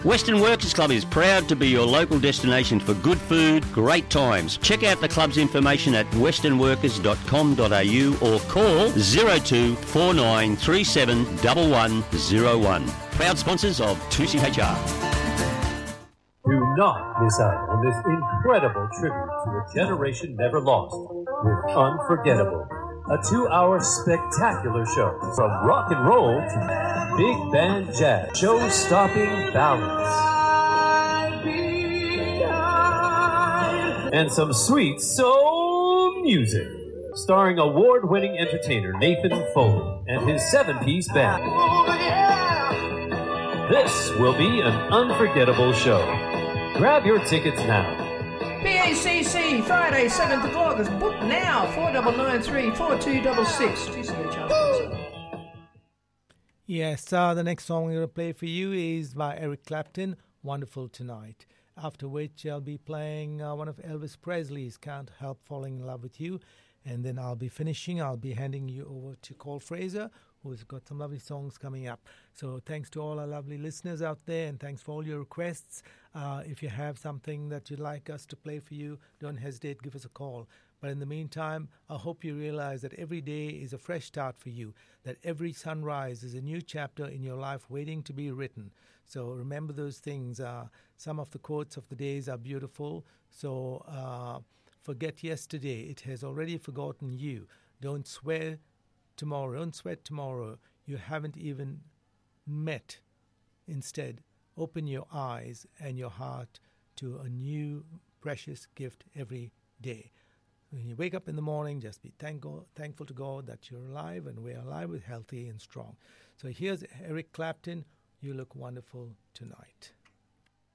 Western Workers Club is proud to be your local destination for good food, great times. Check out the club's information at westernworkers.com.au or call 02 4937 1101. Proud sponsors of 2CHR. Do not miss out on this incredible tribute to a generation never lost with Unforgettable, a 2-hour spectacular show from rock and roll to big band jazz, show-stopping ballads, and some sweet soul music, starring award-winning entertainer Nathan Foley and his 7-piece band. This will be an unforgettable show. Grab your tickets now. PACC, Friday, 7th of August. Book now, 4993-4266. Yes, the next song I'm going to play for you is by Eric Clapton, Wonderful Tonight. After which I'll be playing one of Elvis Presley's Can't Help Falling in Love with You. And then I'll be finishing. I'll be handing you over to Cole Fraser, who's got some lovely songs coming up. So thanks to all our lovely listeners out there, and thanks for all your requests. If you have something that you'd like us to play for you, don't hesitate, give us a call. But in the meantime, I hope you realize that every day is a fresh start for you, that every sunrise is a new chapter in your life waiting to be written. So remember those things. Some of the quotes of the days are beautiful. So forget yesterday. It has already forgotten you. Don't sweat tomorrow. You haven't even met. Instead, open your eyes and your heart to a new precious gift every day. When you wake up in the morning, just be thankful to God that you're alive, and we're alive, with healthy and strong. So here's Eric Clapton, You Look Wonderful Tonight.